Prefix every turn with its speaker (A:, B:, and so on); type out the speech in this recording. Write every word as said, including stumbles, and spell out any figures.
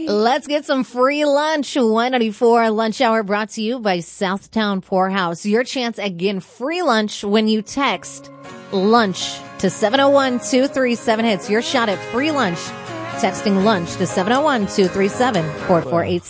A: Let's get some free lunch. one ninety-four Lunch Hour brought to you by Southtown Poorhouse. Your chance at getting free lunch when you text lunch to seven oh one, two three seven. It's your shot at free lunch. Texting lunch to seven oh one, two three seven, four four eight six.